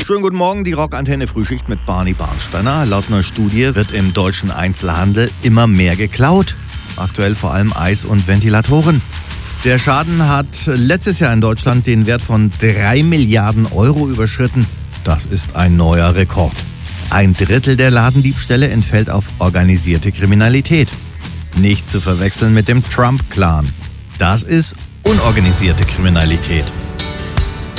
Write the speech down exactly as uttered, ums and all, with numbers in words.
Schönen guten Morgen, die Rockantenne Frühschicht mit Barney Barnsteiner. Laut einer Studie wird im deutschen Einzelhandel immer mehr geklaut. Aktuell vor allem Eis und Ventilatoren. Der Schaden hat letztes Jahr in Deutschland den Wert von drei Milliarden Euro überschritten. Das ist ein neuer Rekord. Ein Drittel der Ladendiebstähle entfällt auf organisierte Kriminalität. Nicht zu verwechseln mit dem Trump-Clan. Das ist unorganisierte Kriminalität.